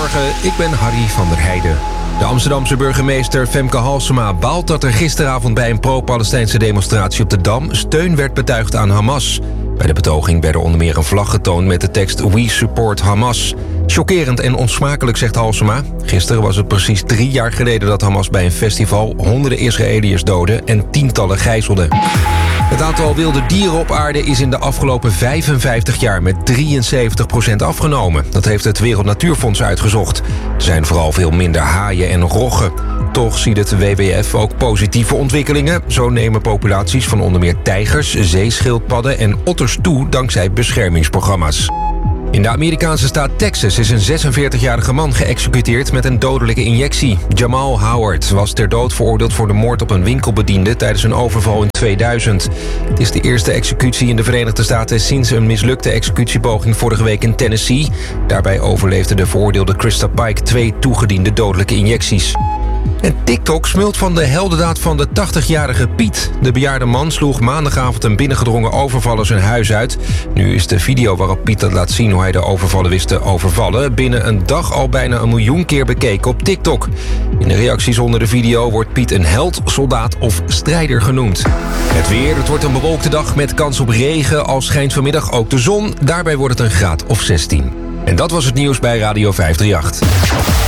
Goedemorgen, ik ben Harry van der Heijden. De Amsterdamse burgemeester Femke Halsema baalt dat er gisteravond bij een pro-Palestijnse demonstratie op de Dam steun werd betuigd aan Hamas. Bij de betoging werd er onder meer een vlag getoond met de tekst We support Hamas. Chockerend en onsmakelijk, zegt Halsema. Gisteren was het precies 3 jaar geleden dat Hamas bij een festival honderden Israëliërs doodde en tientallen gijzelde. Het aantal wilde dieren op aarde is in de afgelopen 55 jaar met 73% afgenomen. Dat heeft het Wereld Natuurfonds uitgezocht. Er zijn vooral veel minder haaien en roggen. Toch ziet het WWF ook positieve ontwikkelingen. Zo nemen populaties van onder meer tijgers, zeeschildpadden en otters toe dankzij beschermingsprogramma's. In de Amerikaanse staat Texas is een 46-jarige man geëxecuteerd met een dodelijke injectie. Jamal Howard was ter dood veroordeeld voor de moord op een winkelbediende tijdens een overval in 2000. Het is de eerste executie in de Verenigde Staten sinds een mislukte executiepoging vorige week in Tennessee. Daarbij overleefde de veroordeelde Krista Pike 2 toegediende dodelijke injecties. En TikTok smult van de heldendaad van de 80-jarige Piet. De bejaarde man sloeg maandagavond een binnengedrongen overvaller zijn huis uit. Nu is de video waarop Piet dat laat zien hoe hij de overvallen wist te overvallen binnen een dag al bijna 1 miljoen keer bekeken op TikTok. In de reacties onder de video wordt Piet een held, soldaat of strijder genoemd. Het weer, het wordt een bewolkte dag met kans op regen, al schijnt vanmiddag ook de zon. Daarbij wordt het een graad of 16. En dat was het nieuws bij Radio 538.